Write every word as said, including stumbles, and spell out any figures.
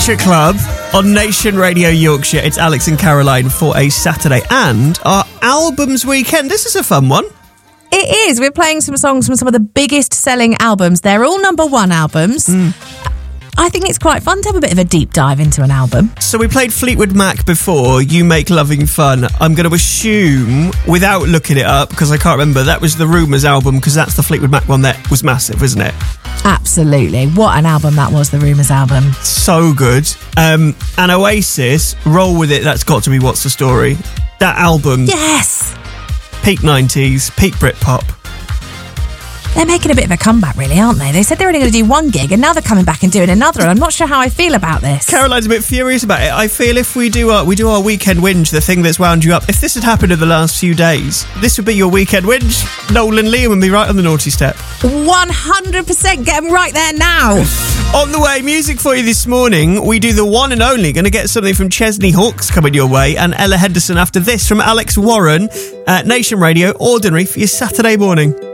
Culture Club on Nation Radio Yorkshire. It's Alex and Caroline for a Saturday and our albums weekend. This is a fun one. It is. We're playing some songs from some of the biggest selling albums. They're all number one albums. Mm. I think it's quite fun to have a bit of a deep dive into an album. So we played Fleetwood Mac before, You Make Loving Fun. I'm going to assume, without looking it up, because I can't remember, that was the Rumours album, because that's the Fleetwood Mac one that was massive, isn't it? Absolutely. What an album that was, the Rumours album. So good. Um, and Oasis, Roll With It, that's got to be What's the Story. That album. Yes. Peak nineties, peak Britpop. They're making a bit of a comeback, really, aren't they? They said they were only going to do one gig, and now they're coming back and doing another, and I'm not sure how I feel about this. Caroline's a bit furious about it. I feel if we do our, we do our weekend whinge, the thing that's wound you up, if this had happened in the last few days, this would be your weekend whinge. Noel and Liam would be right on the naughty step. one hundred percent get them right there now. On the way, music for you this morning. We do the one and only. Going to get something from Chesney Hawkes coming your way, and Ella Henderson after this from Alex Warren at Nation Radio. Ordinary for your Saturday morning.